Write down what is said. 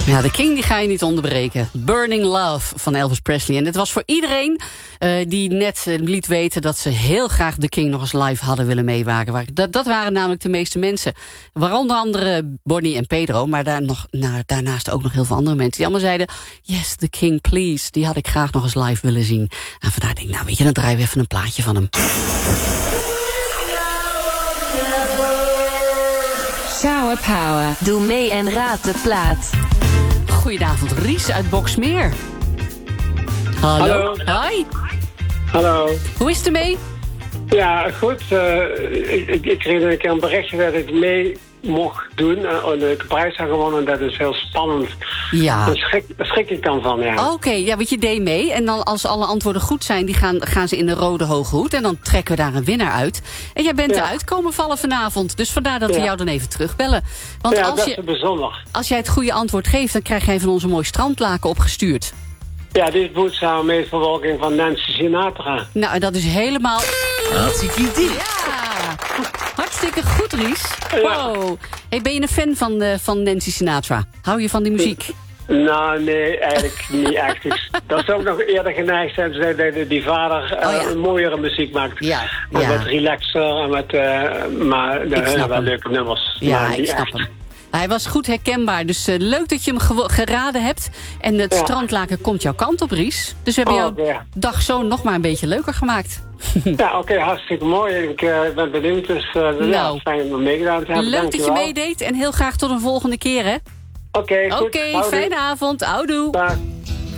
Ja, de King die ga je niet onderbreken. Burning Love van Elvis Presley. En het was voor iedereen die net liet weten dat ze heel graag de King nog eens live hadden willen meewaken. Dat waren namelijk de meeste mensen. Waaronder andere Bonnie en Pedro, maar daarnaast ook nog heel veel andere mensen die allemaal zeiden, yes, the King, please. Die had ik graag nog eens live willen zien. En vandaar denk ik, nou weet je, dan draaien we even een plaatje van hem. Shower Power. Doe mee en raad de plaat. Goedenavond, Ries uit Boxmeer. Hallo. Hi. Hallo. Hoe is het ermee? Ja, goed. Ik kreeg een keer een berichtje dat ik mee mocht doen. En ik de prijs had gewonnen. Dat is heel spannend. Ja. Daar schrik ik dan van, ja. Oké, ja, want je deed mee. En dan als alle antwoorden goed zijn, die gaan ze in de rode hoge hoed. En dan trekken we daar een winnaar uit. En jij bent eruit komen vallen vanavond. Dus vandaar dat we jou dan even terugbellen. Want ja, als dat is bijzonder. Als jij het goede antwoord geeft, dan krijg jij van ons een mooi strandlaken opgestuurd. Ja, dit boet samen met verwolking van Nancy Sinatra. Nou, dat is helemaal... Hartstikke idee. Ja, hartstikke goed, Ries. Ja. Wow. Hey, ben je een fan van Nancy Sinatra? Hou je van die muziek? Nou, nee, eigenlijk niet echt. Dat zou ook nog eerder geneigd zijn dat die vader mooiere muziek maakt. Ja, maar ja. met relaxer en met... maar dat zijn wel leuke nummers. Ja, maar ik niet snap echt. hem. Hij was goed herkenbaar, dus leuk dat je hem geraden hebt. En het strandlaken komt jouw kant op, Ries. Dus we hebben jouw dag zo nog maar een beetje leuker gemaakt. Ja, oké, hartstikke mooi. Ik ben benieuwd, dus fijn om meegedaan te hebben. Leuk dat je meedeed en heel graag tot een volgende keer, hè? Oké, goed. Oké, fijne avond. Houdoe. Dag.